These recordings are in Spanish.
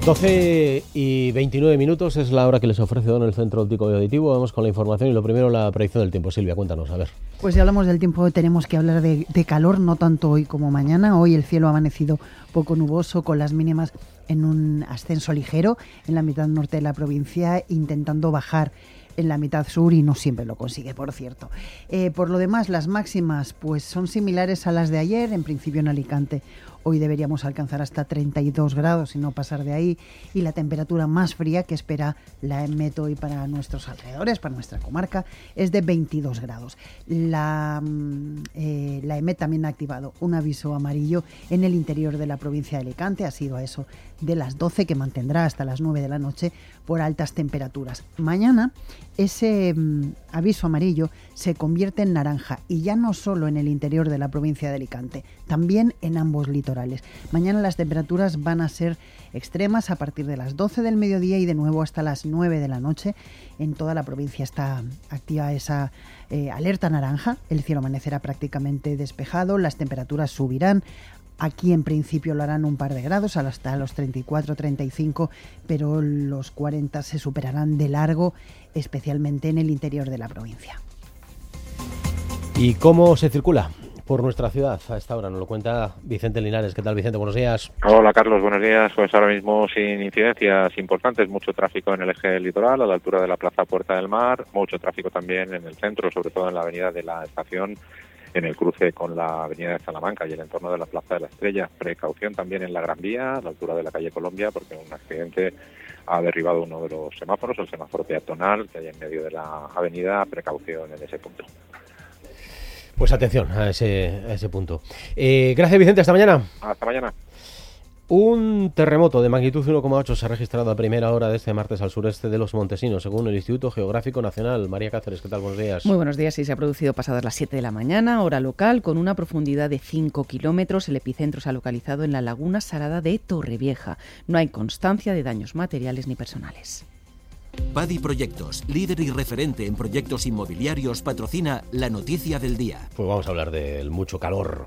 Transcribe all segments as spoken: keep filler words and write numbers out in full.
doce y veintinueve minutos es la hora que les ofrece Don el Centro Óptico y Auditivo. Vamos con la información y lo primero la predicción del tiempo. Silvia, cuéntanos, a ver. Pues si hablamos del tiempo tenemos que hablar de, de calor, no tanto hoy como mañana. Hoy el cielo ha amanecido poco nuboso con las mínimas en un ascenso ligero en la mitad norte de la provincia, intentando bajar en la mitad sur y no siempre lo consigue, por cierto. Eh, por lo demás, las máximas pues son similares a las de ayer, en principio en Alicante. Hoy deberíamos alcanzar hasta treinta y dos grados y no pasar de ahí. Y la temperatura más fría que espera la EMET hoy para nuestros alrededores, para nuestra comarca, es de veintidós grados. La, eh, la EMET también ha activado un aviso amarillo en el interior de la provincia de Alicante. Ha sido a eso de las doce, que mantendrá hasta las nueve de la noche por altas temperaturas. Mañana ese mm, aviso amarillo se convierte en naranja, y ya no solo en el interior de la provincia de Alicante, también en ambos litorales. Mañana las temperaturas van a ser extremas a partir de las doce del mediodía y de nuevo hasta las nueve de la noche. En toda la provincia está activa esa eh, alerta naranja. El cielo amanecerá prácticamente despejado, las temperaturas subirán. Aquí en principio lo harán un par de grados, hasta los treinta y cuatro, treinta y cinco, pero los cuarenta se superarán de largo, especialmente en el interior de la provincia. ¿Y cómo se circula por nuestra ciudad a esta hora? Nos lo cuenta Vicente Linares. ¿Qué tal, Vicente? Buenos días. Hola, Carlos. Buenos días. Pues ahora mismo sin incidencias importantes, mucho tráfico en el eje litoral, a la altura de la Plaza Puerta del Mar, mucho tráfico también en el centro, sobre todo en la avenida de la Estación, en el cruce con la avenida de Salamanca y el entorno de la Plaza de la Estrella. Precaución también en la Gran Vía, a la altura de la calle Colombia, porque un accidente ha derribado uno de los semáforos, el semáforo peatonal que hay en medio de la avenida. Precaución en ese punto. Pues atención a ese, a ese punto. Eh, gracias, Vicente. Hasta mañana. Hasta mañana. Un terremoto de magnitud uno coma ocho se ha registrado a primera hora de este martes al sureste de Los Montesinos, según el Instituto Geográfico Nacional. María Cáceres, ¿qué tal? Buenos días. Muy buenos días. Sí, se ha producido pasadas las siete de la mañana, hora local, con una profundidad de cinco kilómetros. El epicentro se ha localizado en la laguna salada de Torrevieja. No hay constancia de daños materiales ni personales. Padi Proyectos, líder y referente en proyectos inmobiliarios, patrocina la noticia del día. Pues vamos a hablar del mucho calor.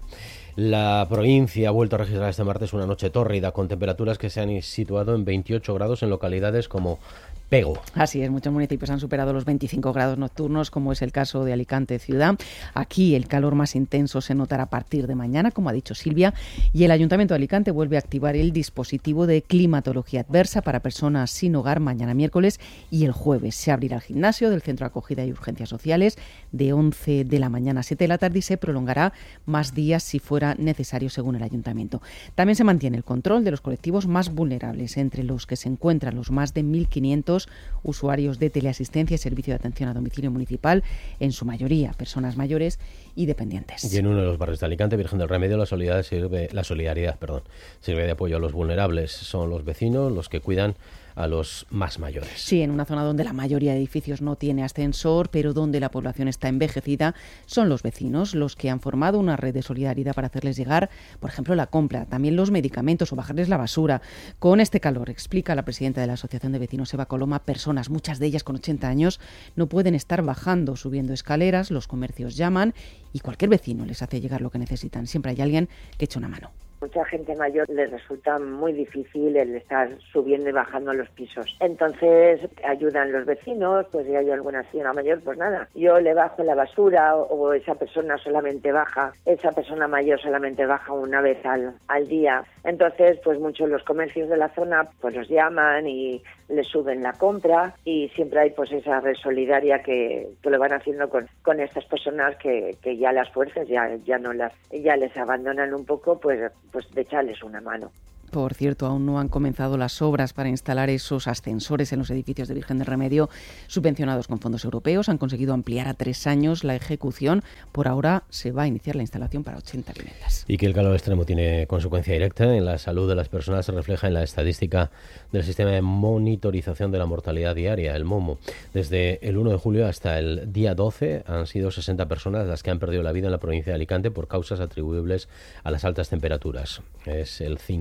La provincia ha vuelto a registrar este martes una noche tórrida, con temperaturas que se han situado en veintiocho grados en localidades como Pego. Así es, muchos municipios han superado los veinticinco grados nocturnos, como es el caso de Alicante ciudad. Aquí el calor más intenso se notará a partir de mañana, como ha dicho Silvia, y el Ayuntamiento de Alicante vuelve a activar el dispositivo de climatología adversa para personas sin hogar mañana miércoles y el jueves. Se abrirá el gimnasio del Centro de Acogida y Urgencias Sociales de once de la mañana a siete de la tarde y se prolongará más días si fuera necesario, según el Ayuntamiento. También se mantiene el control de los colectivos más vulnerables, entre los que se encuentran los más de mil quinientos usuarios de teleasistencia y servicio de atención a domicilio municipal, en su mayoría personas mayores y dependientes. Y en uno de los barrios de Alicante, Virgen del Remedio, la solidaridad sirve, la solidaridad, perdón, sirve de apoyo a los vulnerables. Son los vecinos los que cuidan a los más mayores. Sí, en una zona donde la mayoría de edificios no tiene ascensor, pero donde la población está envejecida, son los vecinos los que han formado una red de solidaridad para hacerles llegar, por ejemplo, la compra, también los medicamentos o bajarles la basura. Con este calor, explica la presidenta de la Asociación de Vecinos, Eva Coloma, personas, muchas de ellas con ochenta años, no pueden estar bajando o subiendo escaleras, los comercios llaman y cualquier vecino les hace llegar lo que necesitan. Siempre hay alguien que echa una mano. Mucha gente mayor les resulta muy difícil el estar subiendo y bajando los pisos. Entonces ayudan los vecinos, pues si hay alguna señora mayor, pues nada, yo le bajo la basura o, o esa persona solamente baja, esa persona mayor solamente baja una vez al, al día. Entonces, pues muchos los comercios de la zona pues los llaman y les suben la compra y siempre hay pues esa red solidaria que, que lo van haciendo con, con estas personas que, que ya las fuerzas ya, ya no las, ya les abandonan un poco, pues pues de echarles una mano. Por cierto, aún no han comenzado las obras para instalar esos ascensores en los edificios de Virgen del Remedio subvencionados con fondos europeos. Han conseguido ampliar a tres años la ejecución. Por ahora se va a iniciar la instalación para ochenta viviendas. Y que el calor extremo tiene consecuencia directa en la salud de las personas se refleja en la estadística del sistema de monitorización de la mortalidad diaria, el MOMO. Desde el uno de julio hasta el día doce han sido sesenta personas las que han perdido la vida en la provincia de Alicante por causas atribuibles a las altas temperaturas. Es el cincuenta y dos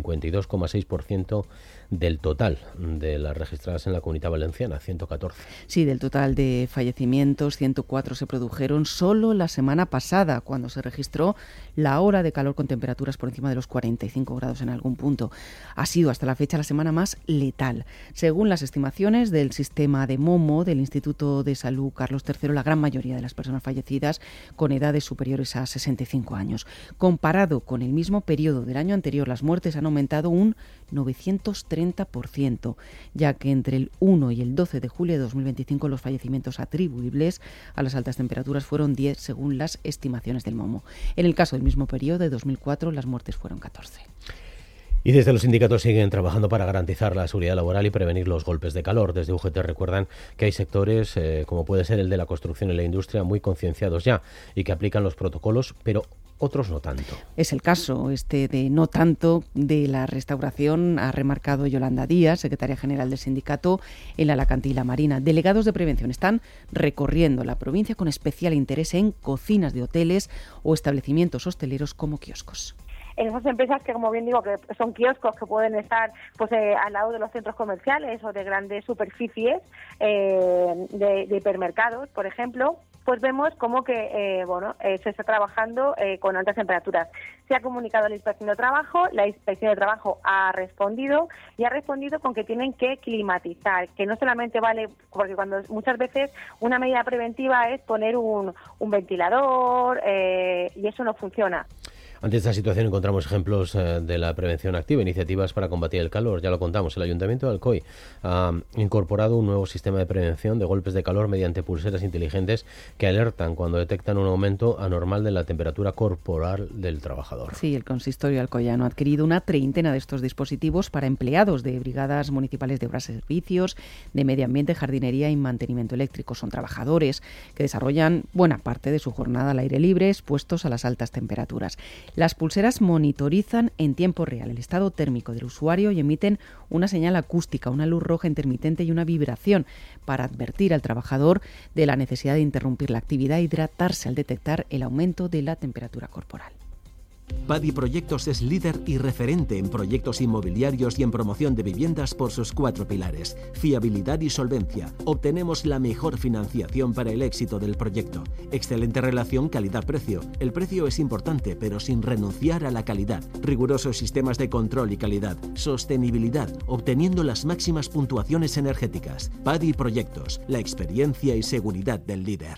dos coma seis por ciento del total de las registradas en la Comunidad Valenciana, ciento catorce. Sí, del total de fallecimientos, ciento cuatro se produjeron solo la semana pasada, cuando se registró la hora de calor con temperaturas por encima de los cuarenta y cinco grados en algún punto. Ha sido hasta la fecha la semana más letal. Según las estimaciones del sistema de Momo del Instituto de Salud Carlos tercero, la gran mayoría de las personas fallecidas con edades superiores a sesenta y cinco años. Comparado con el mismo periodo del año anterior, las muertes han aumentado un novecientos treinta por ciento, ya que entre el uno y el doce de julio de dos mil veinticinco los fallecimientos atribuibles a las altas temperaturas fueron diez según las estimaciones del Momo. En el caso del mismo periodo de dos mil cuatro las muertes fueron catorce. Y desde los sindicatos siguen trabajando para garantizar la seguridad laboral y prevenir los golpes de calor. Desde U G T recuerdan que hay sectores, eh, como puede ser el de la construcción y la industria, muy concienciados ya y que aplican los protocolos, pero otros no tanto. Es el caso este de no tanto de la restauración, ha remarcado Yolanda Díaz, secretaria general del sindicato en la Alacantí y la Marina. Delegados de prevención están recorriendo la provincia con especial interés en cocinas de hoteles o establecimientos hosteleros como kioscos. En esas empresas que, como bien digo, que son kioscos que pueden estar pues eh, al lado de los centros comerciales o de grandes superficies eh, de, de hipermercados, por ejemplo, pues vemos como que eh, bueno eh, se está trabajando eh, con altas temperaturas. Se ha comunicado a la Inspección de Trabajo, la Inspección de Trabajo ha respondido y ha respondido con que tienen que climatizar, que no solamente vale, porque cuando muchas veces una medida preventiva es poner un, un ventilador eh, y eso no funciona. Ante esta situación encontramos ejemplos eh, de la prevención activa, iniciativas para combatir el calor. Ya lo contamos, el Ayuntamiento de Alcoy ha incorporado un nuevo sistema de prevención de golpes de calor mediante pulseras inteligentes que alertan cuando detectan un aumento anormal de la temperatura corporal del trabajador. Sí, el consistorio alcoyano ha adquirido una treintena de estos dispositivos para empleados de brigadas municipales de obras y servicios, de medio ambiente, jardinería y mantenimiento eléctrico. Son trabajadores que desarrollan buena parte de su jornada al aire libre, expuestos a las altas temperaturas. Las pulseras monitorizan en tiempo real el estado térmico del usuario y emiten una señal acústica, una luz roja intermitente y una vibración para advertir al trabajador de la necesidad de interrumpir la actividad e hidratarse al detectar el aumento de la temperatura corporal. Padi Proyectos es líder y referente en proyectos inmobiliarios y en promoción de viviendas por sus cuatro pilares: fiabilidad y solvencia. Obtenemos la mejor financiación para el éxito del proyecto. Excelente relación calidad-precio. El precio es importante, pero sin renunciar a la calidad. Rigurosos sistemas de control y calidad. Sostenibilidad, obteniendo las máximas puntuaciones energéticas. Padi Proyectos, la experiencia y seguridad del líder.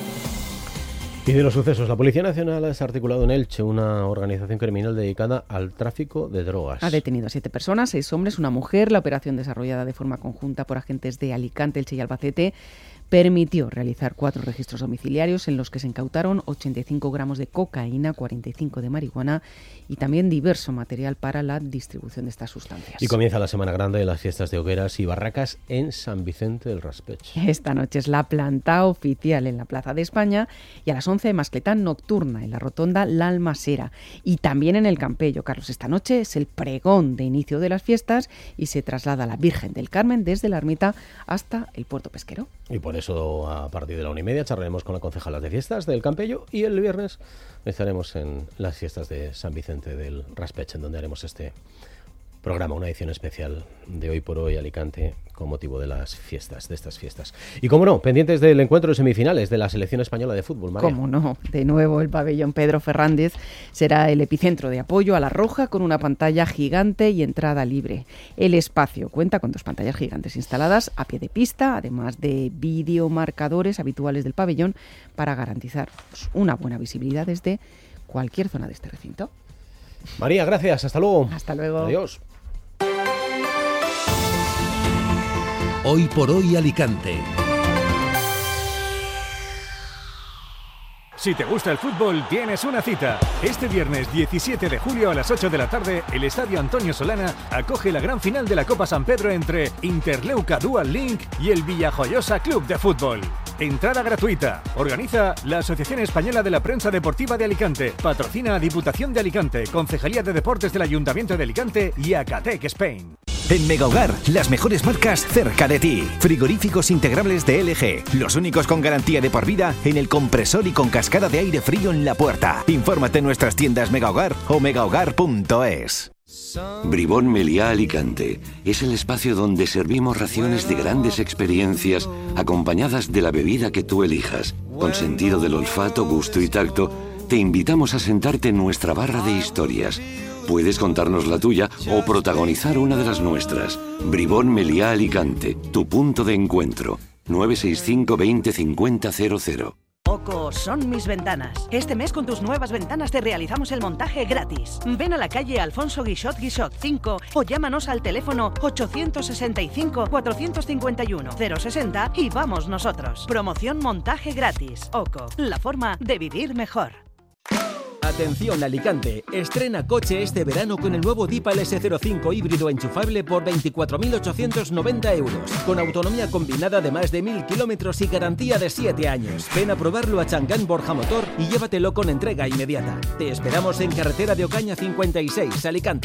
Y de los sucesos, la Policía Nacional ha desarticulado en Elche una organización criminal dedicada al tráfico de drogas. Ha detenido a siete personas, seis hombres, una mujer. La operación, desarrollada de forma conjunta por agentes de Alicante, Elche y Albacete, permitió realizar cuatro registros domiciliarios en los que se incautaron ochenta y cinco gramos de cocaína, cuarenta y cinco de marihuana y también diverso material para la distribución de estas sustancias. Y comienza la Semana Grande de las fiestas de hogueras y barracas en San Vicente del Raspech. Esta noche es la planta oficial en la Plaza de España y a las once mascletá nocturna en la rotonda La Almasera. Y también en el Campello, Carlos. Esta noche es el pregón de inicio de las fiestas y se traslada la Virgen del Carmen desde la ermita hasta el puerto pesquero. Y por eso a partir de la una y media charlaremos con la concejala de fiestas del Campello y el viernes estaremos en las fiestas de San Vicente del Raspech, en donde haremos este programa, una edición especial de Hoy por Hoy Alicante con motivo de las fiestas, de estas fiestas. Y cómo no, pendientes del encuentro de semifinales de la selección española de fútbol, María. Cómo no, de nuevo el pabellón Pedro Fernández será el epicentro de apoyo a la Roja con una pantalla gigante y entrada libre. El espacio cuenta con dos pantallas gigantes instaladas a pie de pista, además de videomarcadores habituales del pabellón para garantizar pues, una buena visibilidad desde cualquier zona de este recinto. María, gracias, hasta luego. Hasta luego. Adiós. Hoy por Hoy Alicante. Si te gusta el fútbol, tienes una cita. Este viernes diecisiete de julio a las ocho de la tarde, el Estadio Antonio Solana acoge la gran final de la Copa San Pedro entre Interleuca Dual Link y el Villajoyosa Club de Fútbol. Entrada gratuita. Organiza la Asociación Española de la Prensa Deportiva de Alicante. Patrocina a Diputación de Alicante, Concejalía de Deportes del Ayuntamiento de Alicante y Acatec Spain. En Megahogar, las mejores marcas cerca de ti. Frigoríficos integrables de L G, los únicos con garantía de por vida en el compresor y con cascada de aire frío en la puerta. Infórmate en nuestras tiendas Megahogar o megahogar punto es. Bribón Meliá Alicante es el espacio donde servimos raciones de grandes experiencias acompañadas de la bebida que tú elijas. Con sentido del olfato, gusto y tacto, te invitamos a sentarte en nuestra barra de historias. Puedes contarnos la tuya o protagonizar una de las nuestras. Bribón Meliá Alicante, tu punto de encuentro. nueve seis cinco veinte cincuenta cero cero. Oco son mis ventanas. Este mes con tus nuevas ventanas te realizamos el montaje gratis. Ven a la calle Alfonso Guixot Guixot cinco o llámanos al teléfono ochocientos sesenta y cinco, cuatrocientos cincuenta y uno, cero sesenta y vamos nosotros. Promoción montaje gratis. Oco, la forma de vivir mejor. Atención Alicante, estrena coche este verano con el nuevo Deepal ese cero cinco híbrido enchufable por veinticuatro mil ochocientos noventa euros, con autonomía combinada de más de mil kilómetros y garantía de siete años. Ven a probarlo a Changán Borja Motor y llévatelo con entrega inmediata. Te esperamos en carretera de Ocaña cincuenta y seis, Alicante.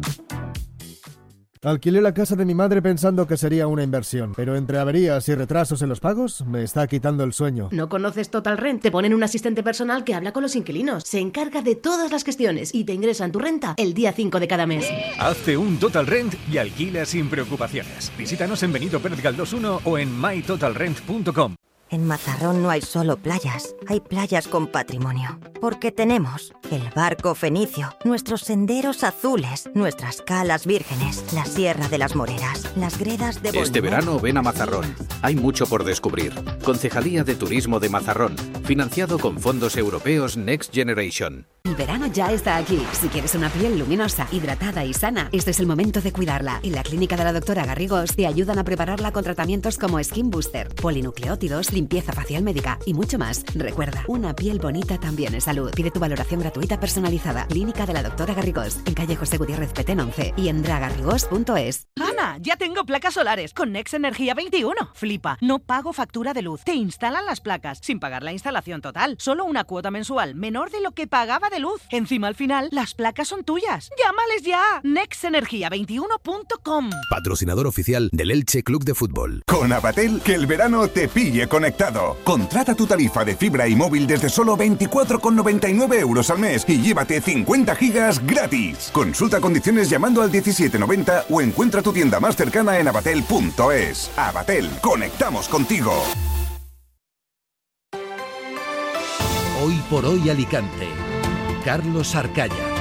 Alquilé la casa de mi madre pensando que sería una inversión, pero entre averías y retrasos en los pagos me está quitando el sueño. ¿No conoces Total Rent? Te ponen un asistente personal que habla con los inquilinos, se encarga de todas las gestiones y te ingresan tu renta el día cinco de cada mes. Hazte un Total Rent y alquila sin preocupaciones. Visítanos en Benito Pérez Galdós uno o en my total rent punto com. En Mazarrón no hay solo playas, hay playas con patrimonio. Porque tenemos el barco fenicio, nuestros senderos azules, nuestras calas vírgenes, la Sierra de las Moreras, las gredas de Bolívar. Este verano ven a Mazarrón. Hay mucho por descubrir. Concejalía de Turismo de Mazarrón. Financiado con fondos europeos Next Generation. El verano ya está aquí. Si quieres una piel luminosa, hidratada y sana, este es el momento de cuidarla. En la clínica de la doctora Garrigós te ayudan a prepararla con tratamientos como Skin Booster, polinucleótidos, limpieza facial médica y mucho más. Recuerda, una piel bonita también es salud. Pide tu valoración gratuita personalizada. Clínica de la doctora Garrigós, en calle José Gutiérrez Petén once y en dragarrigós punto es. Ana, ya tengo placas solares con Next Energía veintiuno. Flipa, no pago factura de luz. Te instalan las placas sin pagar la instalación total. Solo una cuota mensual menor de lo que pagaba de luz. Encima al final, las placas son tuyas. ¡Llámales ya! next energía veintiuno punto com. Patrocinador oficial del Elche Club de Fútbol. Con Abatel, que el verano te pille conectado. Contrata tu tarifa de fibra y móvil desde solo veinticuatro con noventa y nueve euros al mes y llévate cincuenta gigas gratis. Consulta condiciones llamando al diecisiete noventa o encuentra tu tienda más cercana en abatel punto es. Abatel, conectamos contigo. Hoy por hoy Alicante. Carlos Arcaya.